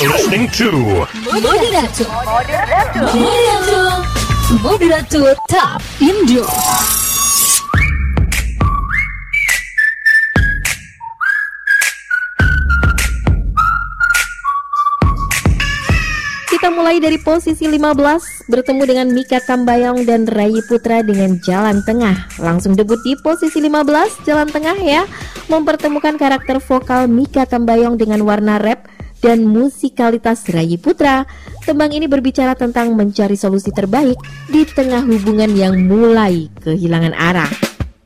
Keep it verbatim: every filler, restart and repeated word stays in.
listening to Moderator Moderator Moderator Top Indo. Kita mulai dari posisi lima belas, bertemu dengan Mikha Tambayong dan Ray Putra dengan Jalan Tengah. Langsung debut di posisi lima belas, Jalan Tengah ya, mempertemukan karakter vokal Mikha Tambayong dengan warna rap dan musikalitas Ray Putra. Tembang ini berbicara tentang mencari solusi terbaik di tengah hubungan yang mulai kehilangan arah.